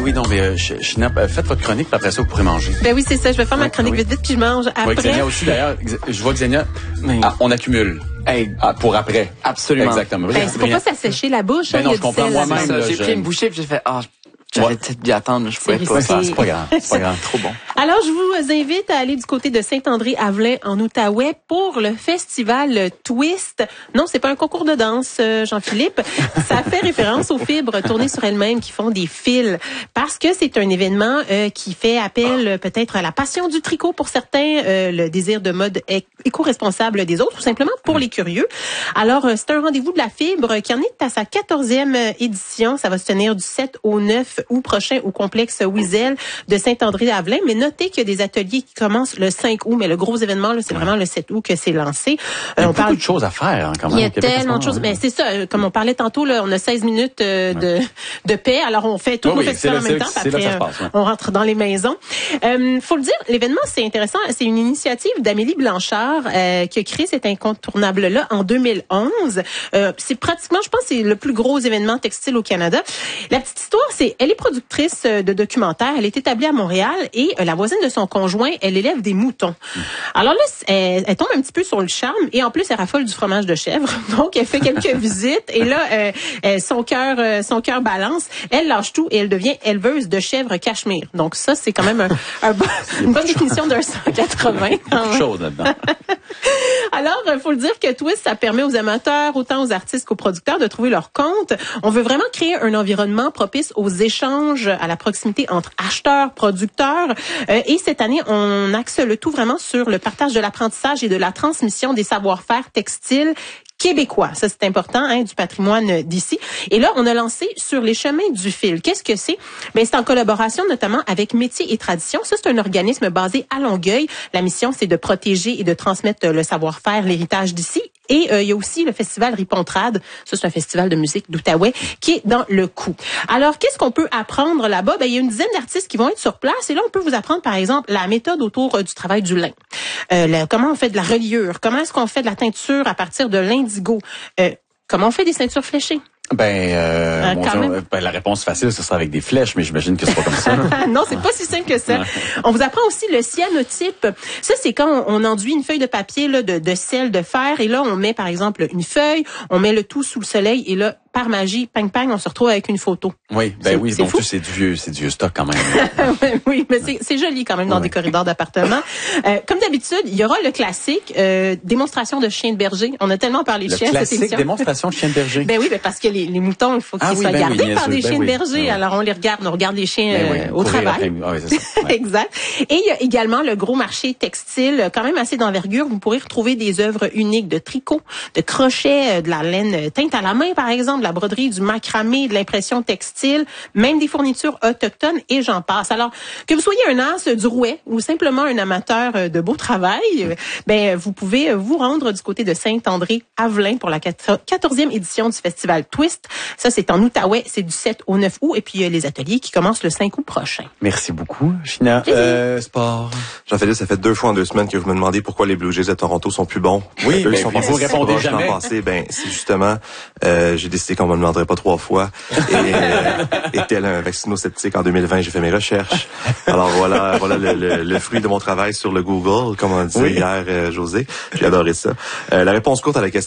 oui, non, mais faites votre chronique, puis après ça, vous pourrez manger. Ben oui, c'est ça. Je vais faire ma chronique vite, puis je mange après. Oui, Xenia aussi, d'ailleurs. Je vois que Xenia, on accumule. Pour après. Absolument. Exactement. C'est pour pas s'assécher la bouche. Ben non, je comprends moi-même. J'ai pris une bouchée, puis j'ai fait, j'aurais peut-être dû attendre, je pouvais pas. C'est pas grave. C'est pas grave. Trop bon. Alors, je vous invite à aller du côté de Saint-André-Avelin, en Outaouais, pour le festival Twist. Non, c'est pas un concours de danse, Jean-Philippe. Ça fait référence aux fibres tournées sur elles-mêmes qui font des fils. Parce que c'est un événement qui fait appel peut-être à la passion du tricot pour certains, le désir de mode éco-responsable des autres, ou simplement pour les curieux. Alors, c'est un rendez-vous de la fibre qui en est à sa 14e édition. Ça va se tenir du 7 au 9 août prochain au complexe Wiesel de Saint-André-Avelin. Mais notez qu'il y a des ateliers qui commencent le 5 août, mais le gros événement, là, c'est vraiment le 7 août que c'est lancé. Il y a beaucoup de choses à faire, quand même. Il y a tellement de choses. Mais c'est ça, comme on parlait tantôt, là, on a 16 minutes de paix. Alors, on fait tout le festival en même temps. Après, on rentre dans les maisons. Faut le dire, l'événement, c'est intéressant. C'est une initiative d'Amélie Blanchard qui a créé cet incontournable-là en 2011. C'est pratiquement, je pense, c'est le plus gros événement textile au Canada. La petite histoire, elle est productrice de documentaires. Elle est établie à Montréal et la voisine de son conjoint, elle élève des moutons. Alors là, elle tombe un petit peu sur le charme et en plus, elle raffole du fromage de chèvre. Donc, elle fait quelques visites et là, son cœur balance. Elle lâche tout et elle devient éleveuse de chèvres cachemire. Donc ça, c'est quand même une bonne définition d'un 180. Chose là-dedans. Alors, faut le dire que Twist, ça permet aux amateurs, autant aux artistes qu'aux producteurs, de trouver leur compte. On veut vraiment créer un environnement propice aux échanges, à la proximité entre acheteurs, producteurs. Et cette année, on axe le tout vraiment sur le partage de l'apprentissage et de la transmission des savoir-faire textiles québécois. Ça, c'est important, du patrimoine d'ici. Et là, on a lancé sur les chemins du fil. Qu'est-ce que c'est? Ben, c'est en collaboration notamment avec Métiers et Traditions. Ça, c'est un organisme basé à Longueuil. La mission, c'est de protéger et de transmettre le savoir-faire, l'héritage d'ici. Et il y a aussi le festival Ripontrade. Ça, c'est un festival de musique d'Outaouais qui est dans le coup. Alors, qu'est-ce qu'on peut apprendre là-bas? Ben, il y a une dizaine d'artistes qui vont être sur place. Et là, on peut vous apprendre, par exemple, la méthode autour du travail du lin. Comment on fait de la reliure? Comment est-ce qu'on fait de la teinture à partir de l'indigo? Comment on fait des ceintures fléchées? La réponse facile, ce sera avec des flèches, mais j'imagine que c'est pas comme ça. Non, c'est pas si simple que ça. On vous apprend aussi le cyanotype. Ça, c'est quand on enduit une feuille de papier là, de sel, de fer, et là, on met, par exemple, une feuille, on met le tout sous le soleil, et là, par magie, pang, pang, on se retrouve avec une photo. Oui, donc c'est du vieux stock quand même. Oui, mais c'est joli quand même dans des corridors d'appartements. Comme d'habitude, il y aura le classique, démonstration de chiens de berger. On a tellement parlé de chiens cette émission. Le classique démonstration de chiens de berger. Ben oui, parce que les moutons, il faut qu'ils soient gardés par des chiens de berger. Alors, on les regarde, on regarde les chiens au travail. C'est ça. Exact. Et il y a également le gros marché textile, quand même assez d'envergure. Vous pourrez retrouver des œuvres uniques de tricot, de crochet, de la laine teinte à la main, par exemple, de la broderie, du macramé, de l'impression textile, même des fournitures autochtones et j'en passe. Alors, que vous soyez un as du rouet ou simplement un amateur de beau travail, vous pouvez vous rendre du côté de Saint-André-Avelin pour la 14e édition du festival Twist. Ça, c'est en Outaouais, c'est du 7 au 9 août et puis les ateliers qui commencent le 5 août prochain. Merci beaucoup, China. Sport. Jean-Philippe, ça fait 2 fois en 2 semaines que vous me demandez pourquoi les Blue Jays de Toronto sont plus bons. Oui, vous répondez jamais. C'est justement, j'ai décidé qu'on me demanderait pas 3 fois. Et tel un vaccino-sceptique en 2020, j'ai fait mes recherches. Alors voilà le fruit de mon travail sur le Google, comme on disait hier, José. J'ai adoré ça. La réponse courte à la question